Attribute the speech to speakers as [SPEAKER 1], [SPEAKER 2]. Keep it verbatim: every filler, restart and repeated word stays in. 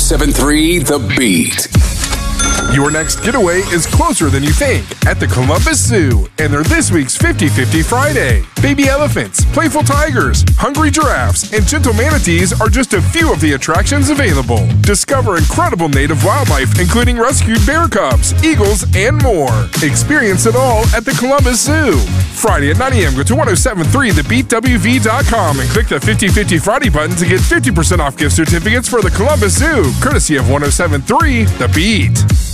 [SPEAKER 1] seven three The Beat.
[SPEAKER 2] Your next getaway is closer than you think at the Columbus Zoo and their this week's fifty fifty Friday. Baby elephants, playful tigers, hungry giraffes, and gentle manatees are just a few of the attractions available. Discover incredible native wildlife, including rescued bear cubs, eagles, and more. Experience it all at the Columbus Zoo. Friday at nine a.m. Go to ten seventy-three the beat w v dot com and click the fifty fifty Friday button to get fifty percent off gift certificates for the Columbus Zoo, courtesy of ten seventy-three The Beat.